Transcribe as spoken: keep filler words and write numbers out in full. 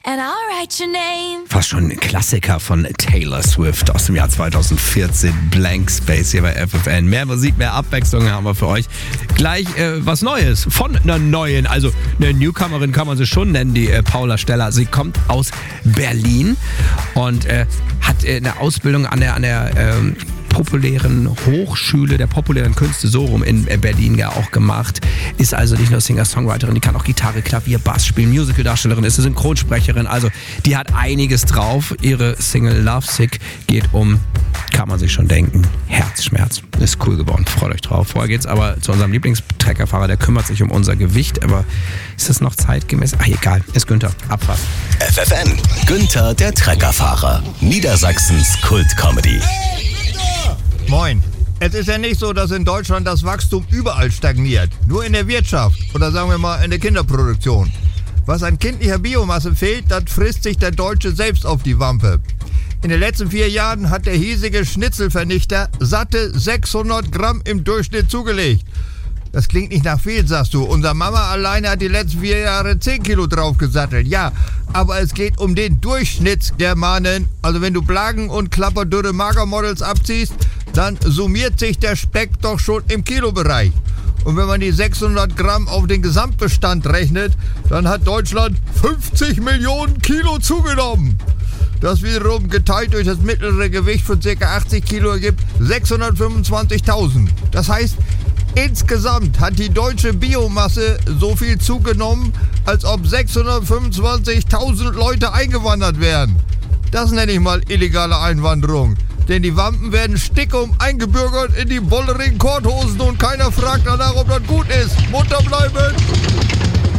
And I'll write your name. Fast schon ein Klassiker von Taylor Swift aus dem Jahr zweitausendvierzehn. Blank Space hier bei F F N. Mehr Musik, mehr Abwechslung haben wir für euch. Gleich äh, was Neues von einer neuen, also eine Newcomerin kann man sie schon nennen, die äh, Paula Steller. Sie kommt aus Berlin und äh, hat äh, eine Ausbildung an der, an der ähm, populären Hochschule der populären Künste so rum in Berlin ja auch gemacht. Ist also nicht nur Singer-Songwriterin, die kann auch Gitarre, Klavier, Bass spielen, Musical-Darstellerin, ist eine Synchronsprecherin. Also die hat einiges drauf. Ihre Single Lovesick geht um, kann man sich schon denken, Herzschmerz. Ist cool geworden, freut euch drauf. Vorher geht's aber zu unserem Lieblingstreckerfahrer, der kümmert sich um unser Gewicht, aber ist das noch zeitgemäß? Ach egal, ist Günther, Abfahrt. F F N, Günther der Treckerfahrer, Niedersachsens Kult-Comedy. Moin. Es ist ja nicht so, dass in Deutschland das Wachstum überall stagniert. Nur in der Wirtschaft oder sagen wir mal in der Kinderproduktion. Was an kindlicher Biomasse fehlt, das frisst sich der Deutsche selbst auf die Wampe. In den letzten vier Jahren hat der hiesige Schnitzelvernichter satte sechshundert Gramm im Durchschnitt zugelegt. Das klingt nicht nach viel, sagst du. Unser Mama alleine hat die letzten vier Jahre zehn Kilo draufgesattelt. Ja, aber es geht um den Durchschnittsgermanen. Also wenn du Plagen und klapperdürre Magermodels abziehst, dann summiert sich der Speck doch schon im Kilobereich. Und wenn man die sechshundert Gramm auf den Gesamtbestand rechnet, dann hat Deutschland fünfzig Millionen Kilo zugenommen. Das wiederum geteilt durch das mittlere Gewicht von ca. achtzig Kilo ergibt sechshundertfünfundzwanzigtausend. Das heißt, insgesamt hat die deutsche Biomasse so viel zugenommen, als ob sechshundertfünfundzwanzigtausend Leute eingewandert wären. Das nenne ich mal illegale Einwanderung. Denn die Wampen werden stickum eingebürgert in die bollerigen Korthosen und keiner fragt danach, ob das gut ist. Munter bleiben!